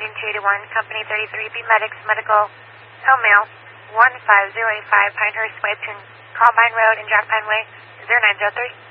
Engine 281, Company 33, B Medics, Medical, male, 15085, Pinehurst Way between Columbine Road and Jack Pine Way, 0903.